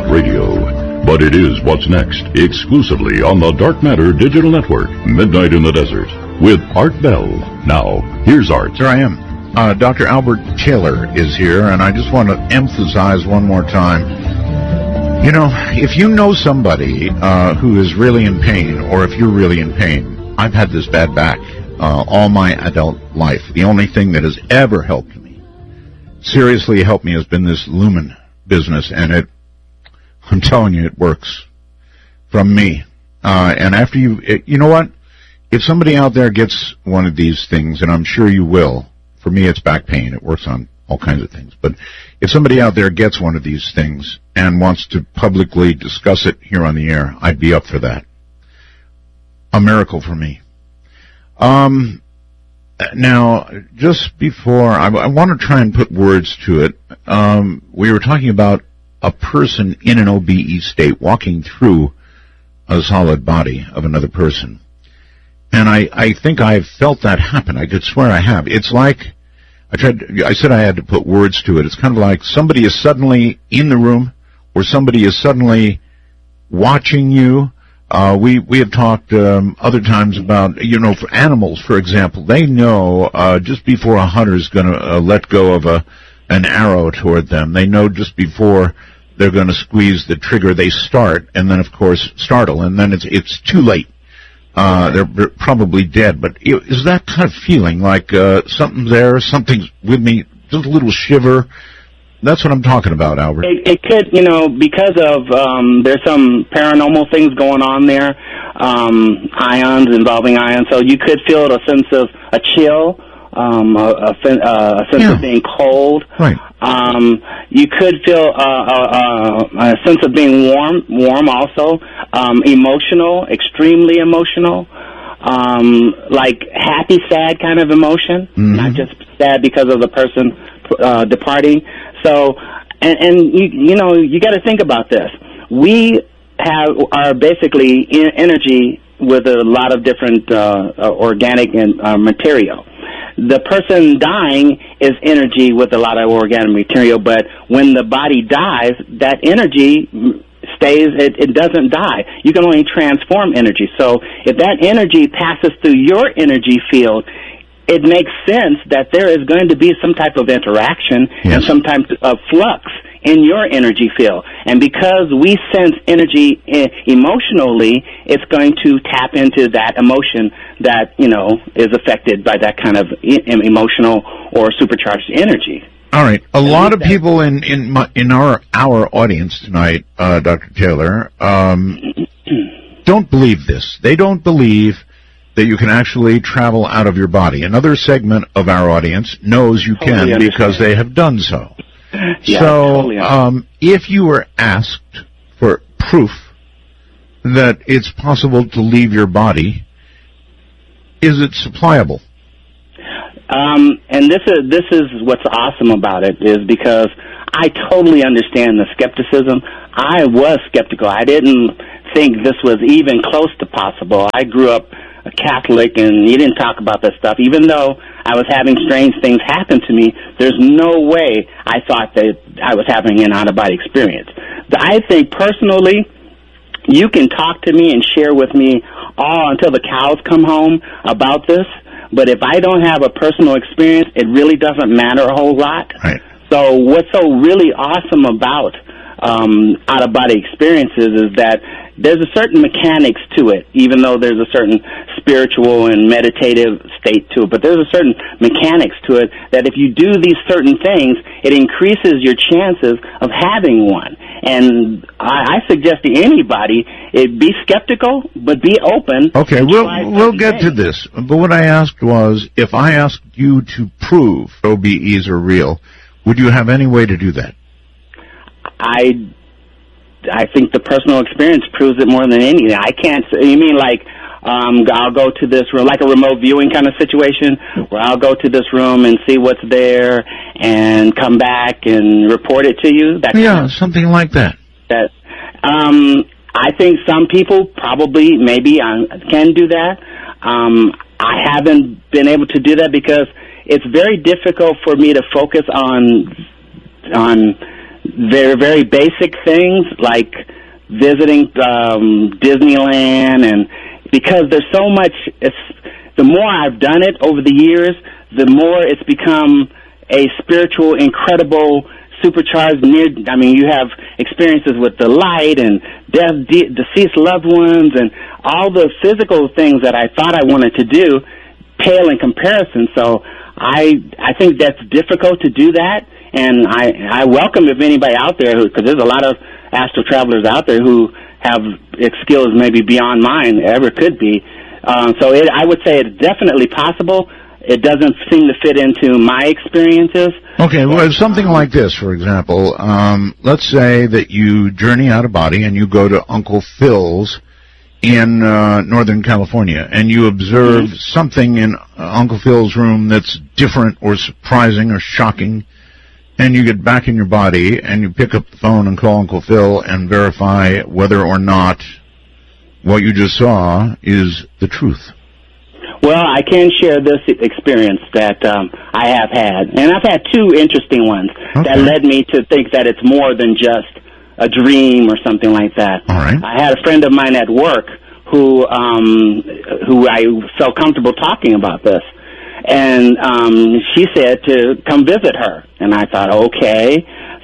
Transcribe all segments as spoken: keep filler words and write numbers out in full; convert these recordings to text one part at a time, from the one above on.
radio. But it is what's next, exclusively on the Dark Matter Digital Network, Midnight in the Desert, with Art Bell. Now, here's Art. Here I am. Uh, Doctor Albert Taylor is here, and I just want to emphasize one more time. You know, if you know somebody uh, who is really in pain, or if you're really in pain, I've had this bad back uh, all my adult life. The only thing that has ever helped me, seriously helped me, has been this Lumen business, and it, I'm telling you, it works from me. Uh, and after you, it, you know what? If somebody out there gets one of these things, and I'm sure you will, for me it's back pain, it works on all kinds of things, but if somebody out there gets one of these things and wants to publicly discuss it here on the air, I'd be up for that. A miracle for me. Um, now, just before, I, I want to try and put words to it. Um, we were talking about a person in an O B E state walking through a solid body of another person. And I, I think I've felt that happen. I could swear I have. It's like, I tried, I said I had to put words to it. It's kind of like somebody is suddenly in the room, or somebody is suddenly watching you. Uh, we, we have talked, um, other times about, you know, for animals, for example, they know, uh, just before a hunter's gonna uh, let go of a, an arrow toward them. They know just before they're gonna squeeze the trigger, they start, and then of course startle, and then it's, it's too late. Uh, they're probably dead, but is that kind of feeling like, uh, something's there, something's with me, just a little shiver? That's what I'm talking about, Albert. It, it could, you know, because of, um, there's some paranormal things going on there, um, ions, involving ions, so you could feel a sense of a chill, um, a, a, a sense yeah. of being cold. Right. Um, you could feel uh, a, a, a sense of being warm, warm also, um, emotional, extremely emotional, um, like happy, sad kind of emotion, mm-hmm. not just sad because of the person uh, departing. So, and, and you, you know, you got to think about this. We have are basically in energy with a lot of different uh, organic and uh, material. The person dying is energy with a lot of organic material, but when the body dies, that energy stays, it, it doesn't die. You can only transform energy. So if that energy passes through your energy field, it makes sense that there is going to be some type of interaction yes. and some type of flux in your energy field. And because we sense energy emotionally, it's going to tap into that emotion that, you know, is affected by that kind of emotional or supercharged energy. All right. A lot of people in in my, in our our audience tonight, uh, Doctor Taylor, um, don't believe this. They don't believe that you can actually travel out of your body. Another segment of our audience knows you can totally because they have done so. Yeah, so, totally um, if you were asked for proof that it's possible to leave your body, is it supplyable? Um, and this is this is what's awesome about it, is because I totally understand the skepticism. I was skeptical. I didn't think this was even close to possible. I grew up a Catholic, and you didn't talk about that stuff. Even though I was having strange things happen to me, there's no way I thought that I was having an out-of-body experience. I think personally, you can talk to me and share with me all until the cows come home about this, but if I don't have a personal experience, it really doesn't matter a whole lot. Right. So what's so really awesome about um, out-of-body experiences is that there's a certain mechanics to it, even though there's a certain spiritual and meditative state to it. But there's a certain mechanics to it that if you do these certain things, it increases your chances of having one. And I, I suggest to anybody, it, be skeptical, but be open. Okay, we'll we'll get things. to this. But what I asked was, if I asked you to prove O B Es are real, would you have any way to do that? I... I think the personal experience proves it more than anything. I can't, you mean like, um, I'll go to this room, like a remote viewing kind of situation, where I'll go to this room and see what's there and come back and report it to you? That yeah, kind of, something like that. That, um, I think some people probably, maybe uh, can do that. Um, I haven't been able to do that because it's very difficult for me to focus on, on, very, very basic things like visiting um, Disneyland, and because there's so much, it's, the more I've done it over the years, the more it's become a spiritual, incredible, supercharged near, I mean, you have experiences with the light and death, de- deceased loved ones, and all the physical things that I thought I wanted to do pale in comparison. So I I think that's difficult to do that, and I, I welcome if anybody out there, because there's a lot of astral travelers out there who have skills maybe beyond mine ever could be. Um, so it, I would say it's definitely possible. It doesn't seem to fit into my experiences. Okay, well, something like this, for example. Um, let's say that you journey out of body and you go to Uncle Phil's in uh, Northern California, and you observe mm-hmm. something in uh, Uncle Phil's room that's different or surprising or shocking, and you get back in your body and you pick up the phone and call Uncle Phil and verify whether or not what you just saw is the truth. Well, I can share this experience that um, I have had, and I've had two interesting ones okay. that led me to think that it's more than just a dream or something like that. All right. I had a friend of mine at work who um, who I felt comfortable talking about this, and um, she said to come visit her, and I thought, okay.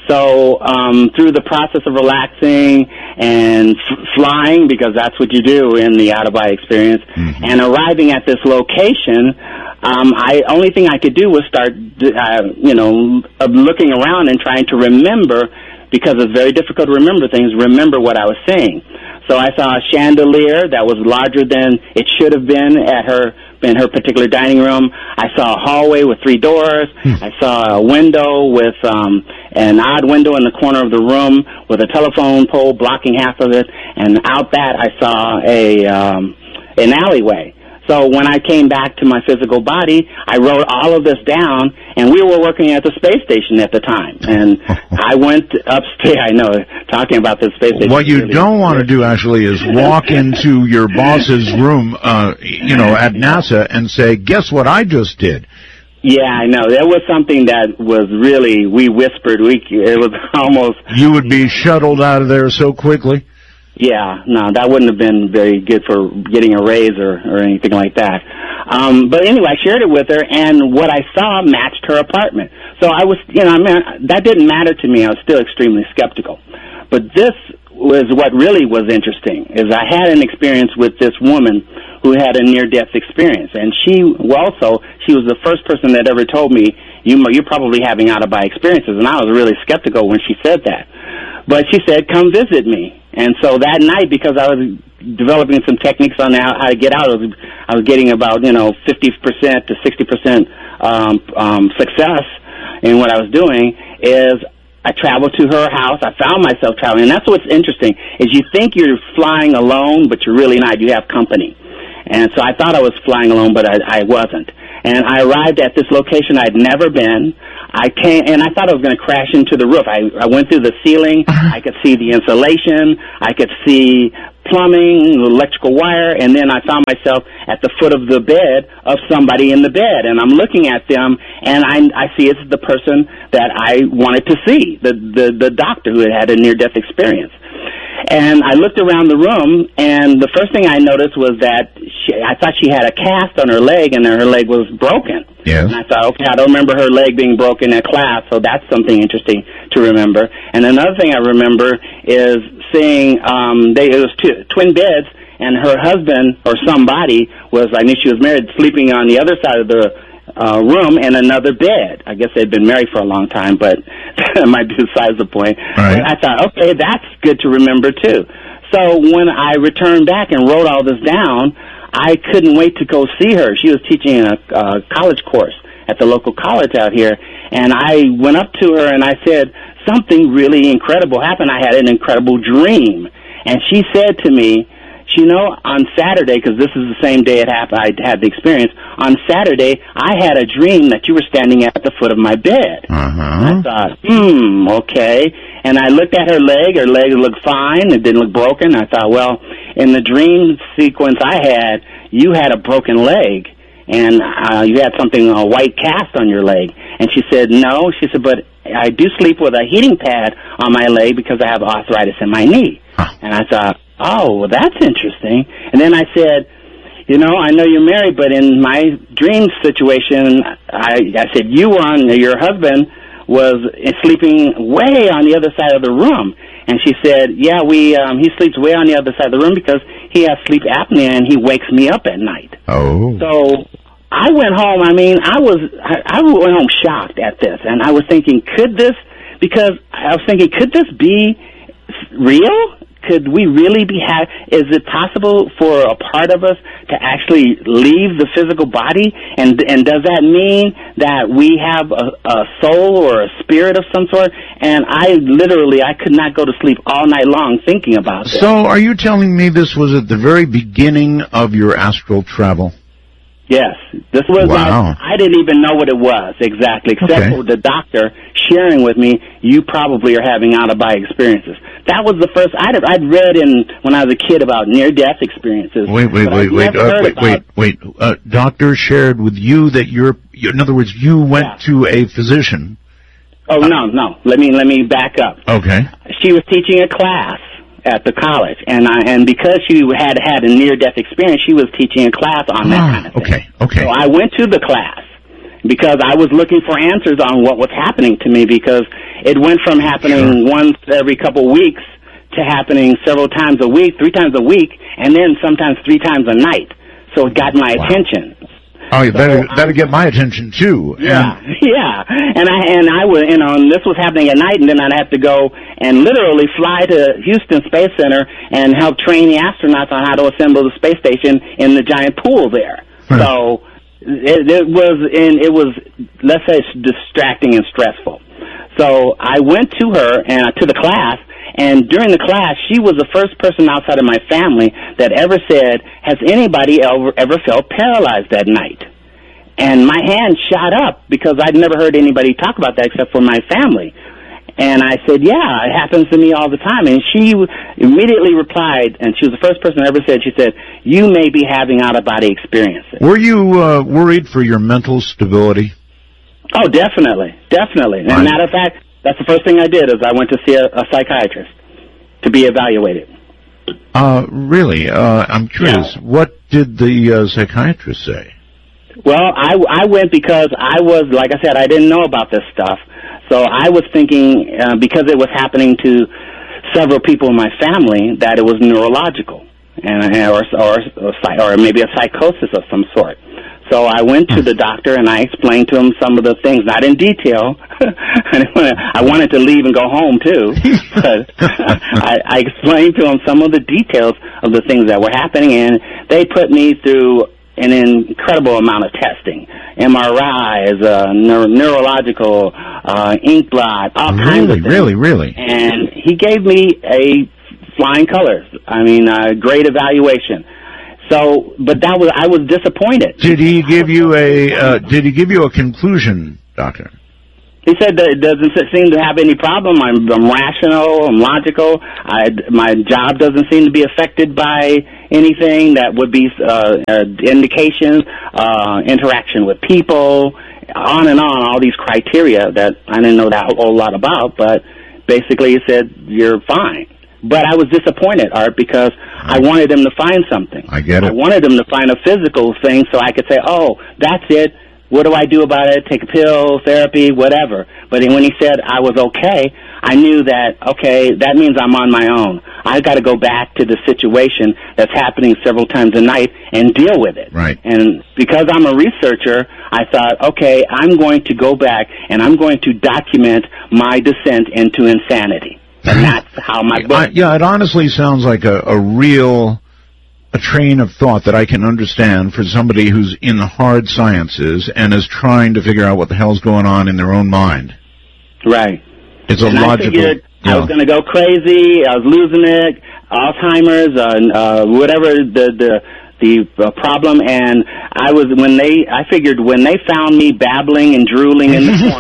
So um, through the process of relaxing and f- flying, because that's what you do in the out-of-body experience, mm-hmm. and arriving at this location, um, I only thing I could do was start, uh, you know, looking around and trying to remember, because it's very difficult to remember things, remember what I was seeing. So I saw a chandelier that was larger than it should have been at her in her particular dining room. I saw a hallway with three doors. Hmm. I saw a window with um, an odd window in the corner of the room with a telephone pole blocking half of it. And out that I saw a um, an alleyway. So when I came back to my physical body, I wrote all of this down, and we were working at the space station at the time. And I went upstairs, I know, talking about the space station. What you really don't want to do, actually, is walk into your boss's room, uh, you know, at NASA and say, guess what I just did? Yeah, I know. There was something that was really, we whispered, we, it was almost... You would be shuttled out of there so quickly? Yeah, no, that wouldn't have been very good for getting a raise or, or anything like that. Um, but anyway, I shared it with her, and what I saw matched her apartment. So I was, you know, I mean, that didn't matter to me. I was still extremely skeptical. But this was what really was interesting, is I had an experience with this woman who had a near-death experience. And she also, she was the first person that ever told me, you, you're probably having out-of-body experiences. And I was really skeptical when she said that. But she said, come visit me. And so that night, because I was developing some techniques on how, how to get out, I was, I was getting about, you know, fifty percent to sixty percent um, um, success in what I was doing, is I traveled to her house. I found myself traveling. And that's what's interesting, is you think you're flying alone, but you're really not. You have company. And so I thought I was flying alone, but I, I wasn't. And I arrived at this location I'd never been. I came, and I thought I was going to crash into the roof. I, I went through the ceiling. I could see the insulation. I could see plumbing, electrical wire, and then I found myself at the foot of the bed of somebody in the bed. And I'm looking at them, and I, I see it's the person that I wanted to see, the, the, the doctor who had had a near-death experience. And I looked around the room, and the first thing I noticed was that she, I thought she had a cast on her leg, and her leg was broken. Yes. And I thought, okay, I don't remember her leg being broken at class, so that's something interesting to remember. And another thing I remember is seeing, um, they, it was two, twin beds, and her husband or somebody was, I knew she was married, sleeping on the other side of the uh, room in another bed. I guess they'd been married for a long time, but that might be besides the point. Right. I thought, okay, that's good to remember, too. So when I returned back and wrote all this down, I couldn't wait to go see her. She was teaching a uh, college course at the local college out here, and I went up to her and I said, something really incredible happened. I had an incredible dream. And she said to me, you know, on Saturday, because this is the same day it happened, I had the experience, on Saturday, I had a dream that you were standing at the foot of my bed. Uh-huh. I thought, hmm, okay. And I looked at her leg. Her leg looked fine. It didn't look broken. I thought, well, in the dream sequence I had, you had a broken leg. and uh, you had something, a white cast on your leg. And she said, no. She said, but I do sleep with a heating pad on my leg because I have arthritis in my knee. Huh. And I thought, oh, well, that's interesting. And then I said, you know, I know you're married, but in my dream situation, I, I said, you were on, your husband was sleeping way on the other side of the room. And she said, yeah, we, um, he sleeps way on the other side of the room because he has sleep apnea and he wakes me up at night. Oh. So I went home, I mean, I was, I, I went home shocked at this. And I was thinking, could this, because I was thinking, could this be real? Could we really be, ha- is it possible for a part of us to actually leave the physical body? And and does that mean that we have a, a soul or a spirit of some sort? And I literally, I could not go to sleep all night long thinking about this. So are you telling me this was at the very beginning of your astral travel? Yes. This was, wow. I, I didn't even know what it was exactly, except okay. for the doctor sharing with me, you probably are having out-of-body experiences. That was the first, I'd, I'd read in, when I was a kid about near-death experiences. Wait, wait, wait, wait, uh, wait, wait, wait, uh, doctor shared with you that you're, in other words, you went yeah. to a physician. Oh, uh, no, no. Let me, let me back up. Okay. She was teaching a class at the college, and I, and because she had had a near-death experience, she was teaching a class on that ah, kind of thing. Okay, okay. So I went to the class because I was looking for answers on what was happening to me, because it went from happening sure. once every couple weeks to happening several times a week, three times a week, and then sometimes three times a night. So it got my wow. attention. Oh, you better so, better get my attention too. Yeah, and yeah. And I and I was, you know, and this was happening at night, and then I'd have to go and literally fly to Houston Space Center and help train the astronauts on how to assemble the space station in the giant pool there. Hmm. So it, it was, and it was, let's say, distracting and stressful. So I went to her and to the class. And during the class, she was the first person outside of my family that ever said, has anybody ever, ever felt paralyzed that night? And my hand shot up because I'd never heard anybody talk about that except for my family. And I said, yeah, it happens to me all the time. And she immediately replied, and she was the first person that ever said, she said, you may be having out-of-body experiences. Were you uh, worried for your mental stability? Oh, definitely, definitely. And as a matter of fact, that's the first thing I did, is I went to see a, a psychiatrist to be evaluated. Uh, really? Uh, I'm curious. Yeah. What did the uh, psychiatrist say? Well, I, I went because I was, like I said, I didn't know about this stuff. So I was thinking, uh, because it was happening to several people in my family, that it was neurological, and or, or, or, or maybe a psychosis of some sort. So I went to the doctor and I explained to him some of the things, not in detail. I wanted to leave and go home too, but I, I explained to him some of the details of the things that were happening, and they put me through an incredible amount of testing. M R Is, uh, neuro- neurological, uh, ink blot, all really, kinds of things. Really, really, really. And he gave me a flying colors. I mean, a great evaluation. So, but that was, I was disappointed. Did he give you a, uh, did he give you a conclusion, doctor? He said that it doesn't seem to have any problem. I'm, I'm rational, I'm logical. I, my job doesn't seem to be affected by anything that would be, uh, uh indications, uh, interaction with people, on and on, all these criteria that I didn't know that whole lot about, but basically he said, you're fine. But I was disappointed, Art, because I wanted them to find something. I get it. I wanted them to find a physical thing so I could say, oh, that's it. What do I do about it? Take a pill, therapy, whatever. But when he said I was okay, I knew that, okay, that means I'm on my own. I got to go back to the situation that's happening several times a night and deal with it. Right. And because I'm a researcher, I thought, okay, I'm going to go back and I'm going to document my descent into insanity. And that's how my book... I, yeah, it honestly sounds like a, a real a train of thought that I can understand for somebody who's in the hard sciences and is trying to figure out what the hell's going on in their own mind. Right. It's a and logical... I figured yeah. I was going to go crazy, I was losing it, Alzheimer's, uh, uh, whatever the... the the uh, problem, and I was, when they, I figured when they found me babbling and drooling in the corner,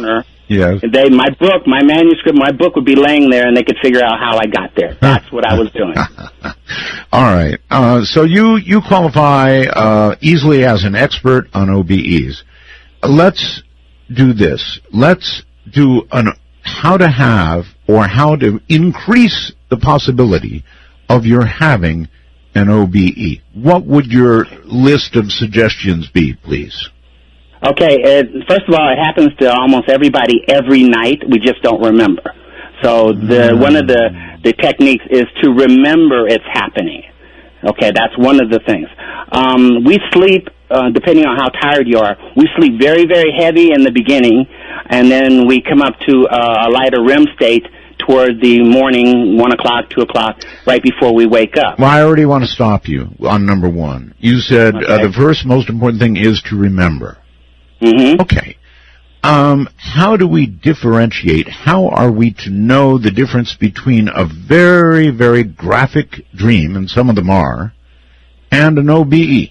Yes. They, my book, my manuscript, my book would be laying there, and they could figure out how I got there. That's what I was doing. All right. Uh, so you, you qualify uh, easily as an expert on O B Es. Let's do this. Let's do an how to have or how to increase the possibility of your having an O B E. What would your list of suggestions be, please? Okay, it, first of all, it happens to almost everybody every night. We just don't remember. So the mm. one of the, the techniques is to remember it's happening. Okay, that's one of the things. Um, we sleep, uh, depending on how tired you are, we sleep very, very heavy in the beginning, and then we come up to uh, a lighter R E M state toward the morning, one o'clock, two o'clock, right before we wake up. Well, I already want to stop you on number one. You said okay. uh, the first most important thing is to remember. Mm-hmm. Okay. Um, how do we differentiate? How are we to know the difference between a very, very graphic dream, and some of them are, and an O B E?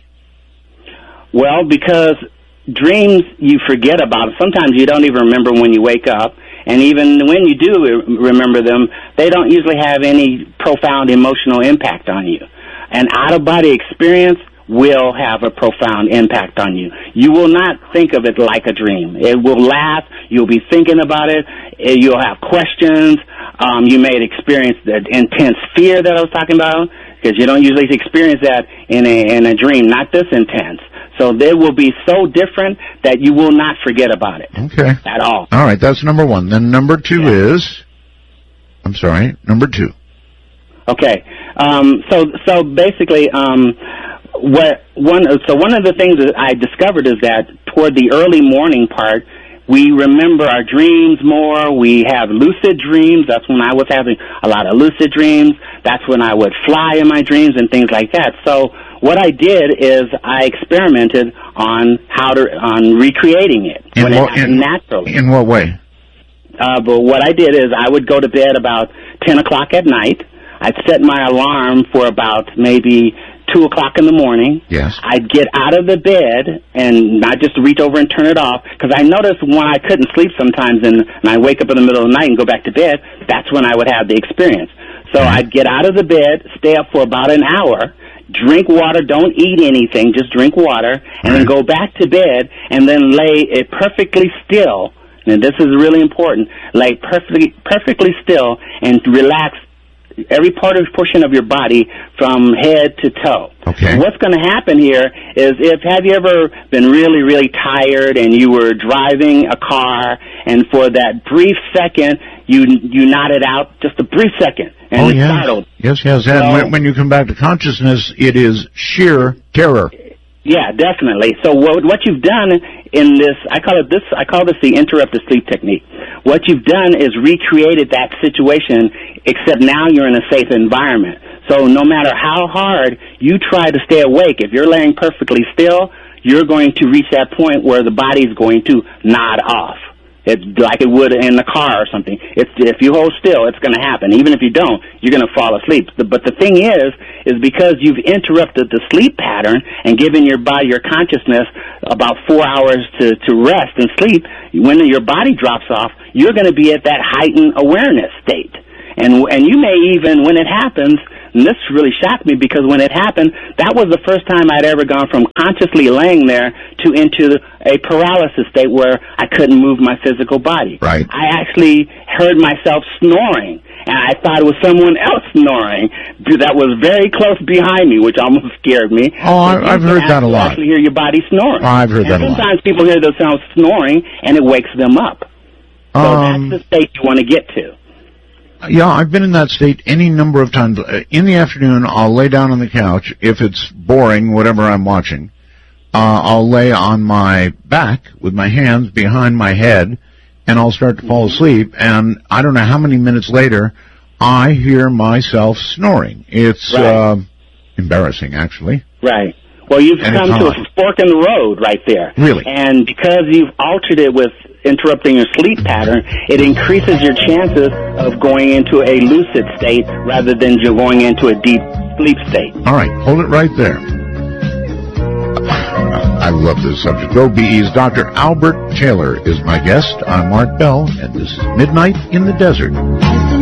Well, because dreams you forget about. Sometimes you don't even remember when you wake up. And even when you do remember them, they don't usually have any profound emotional impact on you. An out-of-body experience will have a profound impact on you. You will not think of it like a dream. It will last. You'll be thinking about it. You'll have questions. Um, you may experience the intense fear that I was talking about, because you don't usually experience that in a, in a dream, not this intense. So they will be so different that you will not forget about it. Okay. At all. All right, that's number one. Then number two yeah. is, I'm sorry, number two. Okay. Um, so so basically, um, what one so one of the things that I discovered is that toward the early morning part, we remember our dreams more. We have lucid dreams. That's when I was having a lot of lucid dreams. That's when I would fly in my dreams and things like that. So what I did is I experimented on how to on recreating it in when what, it happened in, naturally. In what way? Uh, but what I did is I would go to bed about ten o'clock at night. I'd set my alarm for about maybe two o'clock in the morning. Yes. I'd get out of the bed and not just reach over and turn it off, because I noticed when I couldn't sleep sometimes and, and I wake up in the middle of the night and go back to bed, that's when I would have the experience. So mm-hmm. I'd get out of the bed, stay up for about an hour, drink water, don't eat anything, just drink water, and mm-hmm. then go back to bed and then lay it perfectly still. And this is really important. Lay perfectly, perfectly still and relax every part of portion of your body from head to toe. Okay. So what's going to happen here is, if have you ever been really, really tired and you were driving a car, and for that brief second you you nodded out, just a brief second, and oh, it yes. startled. Yes, yes. And so, when, when you come back to consciousness, it is sheer terror. Yeah, definitely. So what what you've done in this, I call it this, I call this the interrupted sleep technique. What you've done is recreated that situation, except now you're in a safe environment. So no matter how hard you try to stay awake, if you're laying perfectly still, you're going to reach that point where the body's going to nod off. It's like it would in the car or something. It's, if you hold still, it's going to happen. Even if you don't, you're going to fall asleep. But the thing is, is because you've interrupted the sleep pattern and given your body, your consciousness, about four hours to, to rest and sleep, when your body drops off, you're going to be at that heightened awareness state. And, and you may even, when it happens, and this really shocked me, because when it happened, that was the first time I'd ever gone from consciously laying there to into a paralysis state where I couldn't move my physical body. Right. I actually heard myself snoring, and I thought it was someone else snoring that was very close behind me, which almost scared me. Oh, I, I've heard that a lot. You actually hear your body snoring. Oh, I've heard and that a lot. sometimes people hear themselves snoring, and it wakes them up. So Um, that's the state you want to get to. Yeah, I've been in that state any number of times. In the afternoon, I'll lay down on the couch. If it's boring, whatever I'm watching, uh, I'll lay on my back with my hands behind my head, and I'll start to fall asleep. And I don't know how many minutes later, I hear myself snoring. It's right. uh, embarrassing, actually. Right. Well, you've And come it's to hot. a fork in the road right there. Really? And because you've altered it with interrupting your sleep pattern, it increases your chances of going into a lucid state rather than you going into a deep sleep state. All right, hold it right there. I love this subject. Go B Es. Doctor Albert Taylor is my guest. I'm Art Bell, and this is Midnight in the Desert.